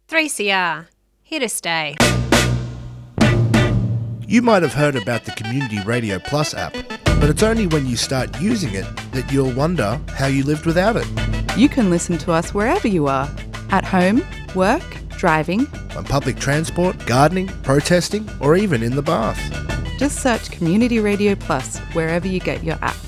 3CR, here to stay. You might have heard about the Community Radio Plus app, but it's only when you start using it that you'll wonder how you lived without it. You can listen to us wherever you are, at home, work, driving, On public transport, gardening, protesting, or even in the bath. just search Community Radio Plus wherever you get your app.